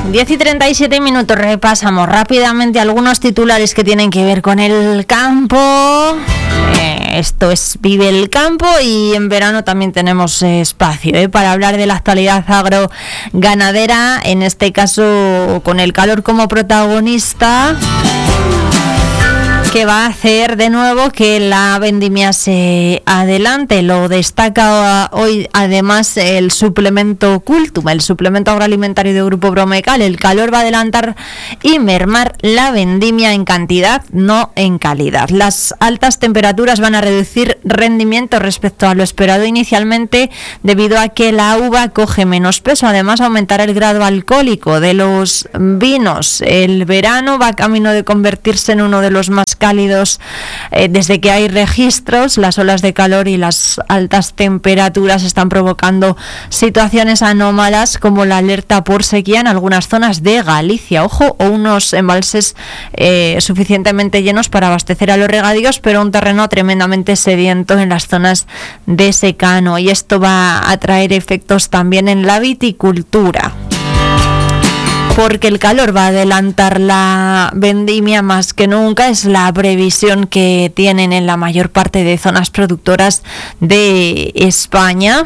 10:37, repasamos rápidamente algunos titulares que tienen que ver con el campo. Esto es Vive el Campo, y en verano también tenemos espacio para hablar de la actualidad agroganadera, en este caso con el calor como protagonista, que va a hacer de nuevo que la vendimia se adelante. Lo destaca hoy además el suplemento Cultum, el suplemento agroalimentario de Grupo Bromecal. El calor va a adelantar y mermar la vendimia en cantidad, no en calidad. Las altas temperaturas van a reducir rendimiento respecto a lo esperado inicialmente, debido a que la uva coge menos peso. Además, aumentará el grado alcohólico de los vinos. El verano va camino de convertirse en uno de los más cálidos desde que hay registros. Las olas de calor y las altas temperaturas están provocando situaciones anómalas, como la alerta por sequía en algunas zonas de Galicia. Ojo, o unos embalses suficientemente llenos para abastecer a los regadíos, pero un terreno tremendamente sediento en las zonas de secano, y esto va a traer efectos también en la viticultura, porque el calor va a adelantar la vendimia más que nunca. Es la previsión que tienen en la mayor parte de zonas productoras de España,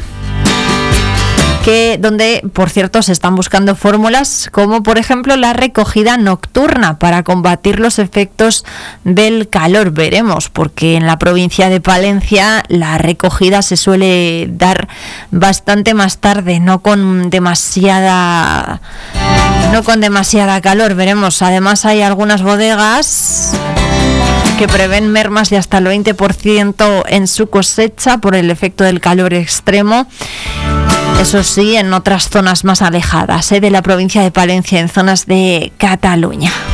donde, por cierto, se están buscando fórmulas como, por ejemplo, la recogida nocturna para combatir los efectos del calor. Veremos, porque en la provincia de Palencia la recogida se suele dar bastante más tarde, no con demasiada calor. Veremos. Además, hay algunas bodegas que prevén mermas de hasta el 20% en su cosecha por el efecto del calor extremo. Eso sí, en otras zonas más alejadas de la provincia de Palencia, en zonas de Cataluña.